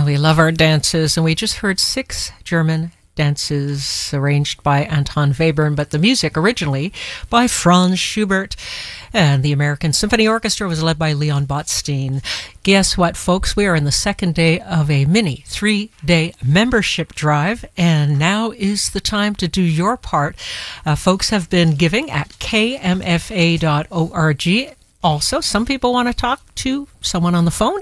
We love our dances, and we just heard 6 German dances arranged by Anton Webern, but the music originally by Franz Schubert, and the American Symphony Orchestra was led by Leon Botstein. Guess what, folks? We are in the second day of a mini 3-day membership drive, and now is the time to do your part. Folks have been giving at kmfa.org. Also, some people want to talk to someone on the phone,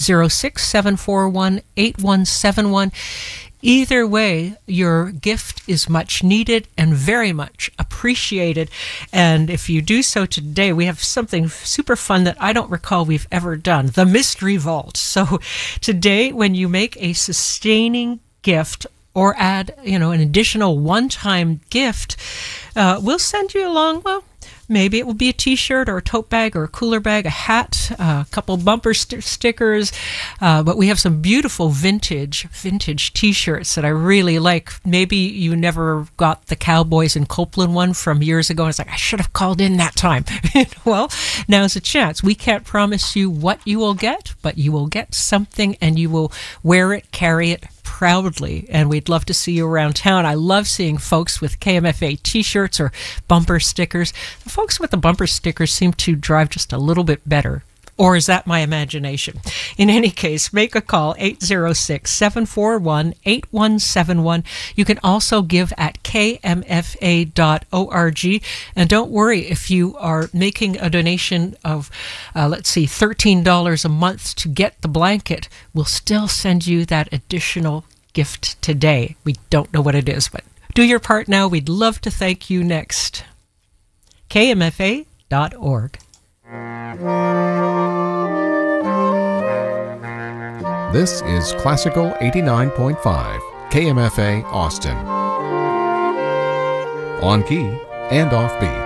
806-741-8171. Either way, your gift is much needed and very much appreciated. And if you do so today, we have something super fun that I don't recall we've ever done, the Mystery Vault. So today, when you make a sustaining gift or add, an additional one-time gift, we'll send you along, maybe it will be a t-shirt or a tote bag or a cooler bag, a hat, a couple bumper stickers. But we have some beautiful vintage t-shirts that I really like. Maybe you never got the Cowboys in Copeland one from years ago. It's like, I should have called in that time. Well, now's a chance. We can't promise you what you will get, but you will get something and you will wear it, carry it proudly, and we'd love to see you around town. I love seeing folks with KMFA t-shirts or bumper stickers. The folks with the bumper stickers seem to drive just a little bit better. Or is that my imagination? In any case, make a call, 806-741-8171. You can also give at kmfa.org. And don't worry, if you are making a donation of, $13 a month to get the blanket, we'll still send you that additional gift today. We don't know what it is, but do your part now. We'd love to thank you next. kmfa.org. This is Classical 89.5, KMFA Austin. On key and off beat.